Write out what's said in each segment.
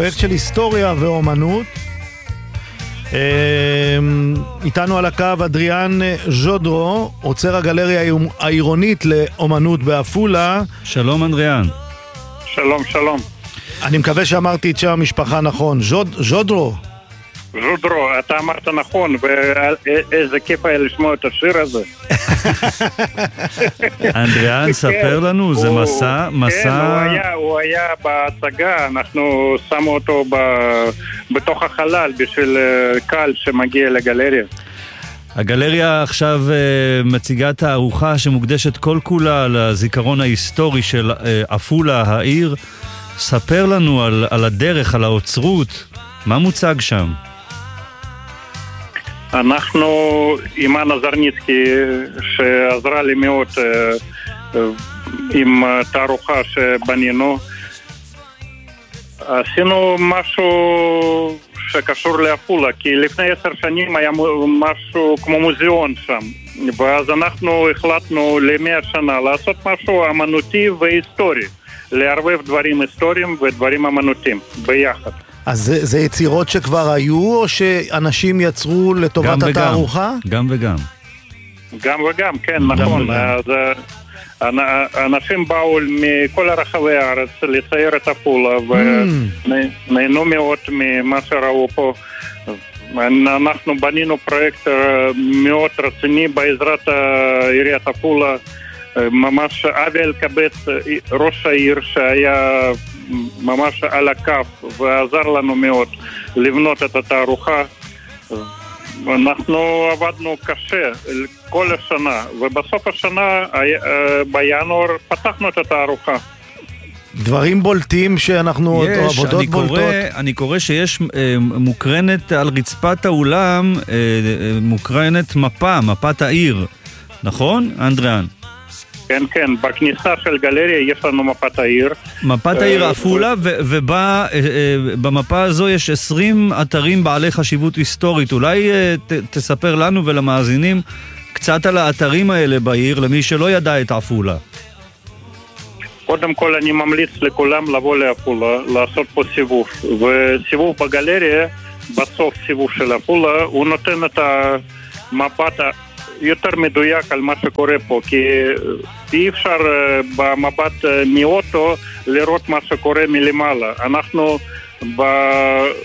פרויקט של היסטוריה ואומנות. איתנו על הקו אדריאן ז'ודרו, עוצר הגלריה העירונית לאומנות בעפולה. שלום אדריאן. שלום, שלום. אני מקווה שאמרתי את שם המשפחה נכון. ז'ודרו. ז'ודרו, אתה אמרת נכון, ואיזה כיף היה לשמוע את השיר הזה. אדריאן, ספר לנו, זה מסע? כן, הוא היה בהצגה, אנחנו שמו אותו בתוך החלל בשביל קהל שמגיע לגלריה. הגלריה עכשיו מציגה תערוכה שמוקדשת כל כולה לזיכרון ההיסטורי של עפולה, העיר. ספר לנו על הדרך, על האוצרות, מה מוצג שם? אנחנו, אימאנה זרניצקי, שעזרה לי מאוד עם תערוכה שבנינו, עשינו משהו שקשור לעפולה, כי לפני 10 שנים היה משהו כמו מוזיאון שם, ואז אנחנו החלטנו ל100 שנה לעשות משהו אמנותי והיסטורי, לערבב דברים היסטוריים ודברים אמנותיים ביחד. אז זה יצירות שכבר היו, או שאנשים יצרו לטובת התערוכה? גם וגם. גם וגם, כן, נכון. אז אנשים באו מכל הרחבי הארץ לצייר את עפולה, ונהנו מאוד ממה שראו פה. אנחנו בנינו פרויקט מאוד רציני בעזרת עיריית עפולה. ממש אבי אלקבץ, ראש העיר, שהיה ממש על הכף ועזר לנו מאוד לבנות את התערוכה. אנחנו עבדנו קשה כל השנה, ובסוף השנה בינואר פתחנו את התערוכה. דברים בולטים שאנחנו עבודות בולטות. אני קורא שיש מוקרנת על רצפת האולם, מוקרנת מפת העיר, נכון, אנדריאן? כן, כן, בכניסה של גלריה יש לנו מפת העיר. מפת העיר עפולה, ובמפה הזו יש 20 אתרים בעלי חשיבות היסטורית. אולי תספר לנו ולמאזינים קצת על האתרים האלה בעיר, למי שלא ידע את עפולה. קודם כל אני ממליץ לכולם לבוא לעפולה, לעשות פה סיבוב. וסיבוב בגלריה, בסוף סיבוב של עפולה, הוא נותן את המפת יותר מדויק על מה שקורה פה, כי אי אפשר במבט מאוטו לראות מה שקורה מלמעלה. אנחנו בעזרת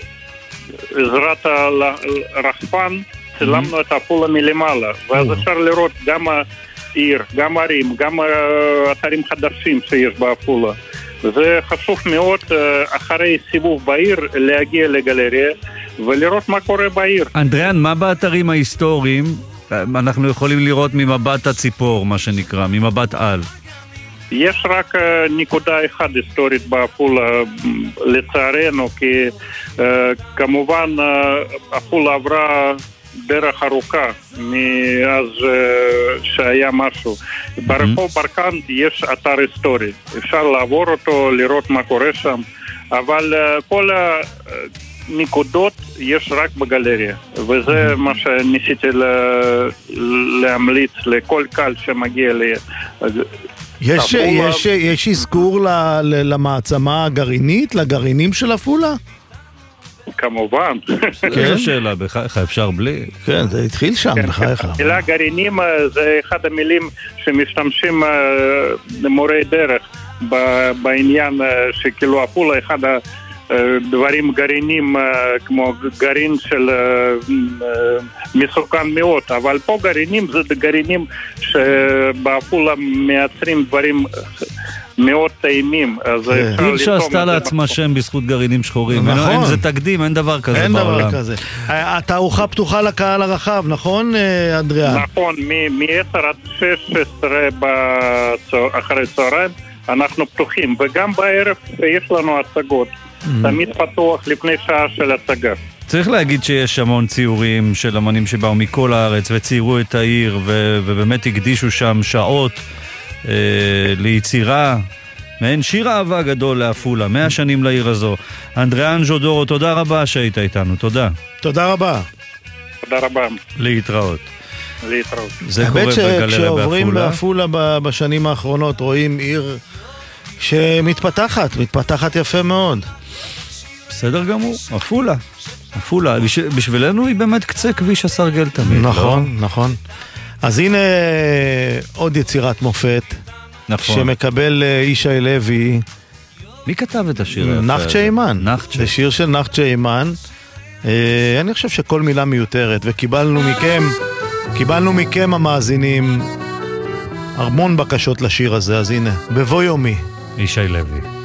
הרחפן צילמנו את עפולה מלמעלה, ואז אפשר לראות גם העיר, גם ערים, גם אתרים חדשים שיש בעפולה. זה חשוב מאוד אחרי סיבוב בעיר להגיע לגלריה ולראות מה קורה בעיר. אנדריאן, מה באתרים ההיסטוריים אנחנו יכולים לראות ממבט הציפור, מה שנקרא, ממבט על? יש רק נקודה אחת היסטורית בעפולה, לצערנו, כי כמובן עפולה עברה דרך ארוכה מאז שהיה משהו. ברחוב ברקן יש אתר היסטורי, אפשר לעבור אותו, לראות מה קורה שם, אבל כל נקודות יש רק בגלריה, וזה מה שניסיתי להמליץ לכל קהל שמגיע יש אזכור למעצמה הגרעינית, לגרעינים של עפולה? כמובן. זו שאלה, בחייך אפשר בלי? כן, זה התחיל שם, בחייך. המילה גרעינים זה אחד המילים שמשתמשים מורי דרך בעניין שכאילו עפולה אחד דברים גרעינים כמו גרעין של מסוכן מאוד, אבל פה גרעינים זה גרעינים שבעפולה מייצרים דברים מאוד טעימים. עיר שעשתה לעצמה שם בזכות גרעינים שחורים. נכון. זה תקדים, אין דבר כזה בעולם. אין דבר כזה. התערוכה פתוחה לקהל הרחב, נכון אדריאן? נכון, מ-10 עד 16 אחרי צהריים אנחנו פתוחים, וגם בערב יש לנו הצגות. תמיד פתוח לפני שעה של הצגה. צריך להגיד שיש המון ציורים של אמנים שבאו מכל הארץ וציירו את העיר ובאמת הקדישו שם שעות ליצירה, מעין שיר אהבה גדול לעפולה, 100 שנים לעיר הזו. אנדריאן ז'ודרו, תודה רבה שהיית איתנו, תודה. תודה רבה. תודה רבה. להתראות. להתראות. זה קורה בגלריה בעפולה. כשעוברים בעפולה בשנים האחרונות רואים עיר שמתפתחת יפה מאוד. בסדר גמור, עפולה. עפולה, בשבילנו היא באמת קצה כביש הסרגל תמיד. נכון, נכון. אז הנה עוד יצירת מופת, נכון. שמקבל ישי לוי. מי כתב את השיר? נחצ'ה אימן. זה שיר של נחצ'ה אימן. אני חושב שכל מילה מיותרת, וקיבלנו מכם המאזינים המון בקשות לשיר הזה, אז הנה, בבוא יומי. ישי לוי.